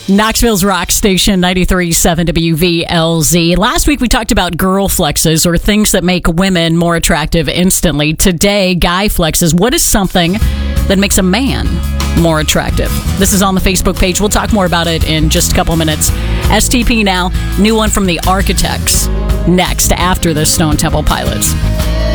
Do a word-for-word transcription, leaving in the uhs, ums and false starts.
Knoxville's rock station, ninety-three point seven W V L Z. Last week we talked about girl flexes, or things that make women more attractive instantly. Today, guy flexes. What is something that makes a man more attractive? This is on the Facebook page. We'll talk more about it in just a couple of minutes. S T P now, new one from the Architects, next after the Stone Temple Pilots.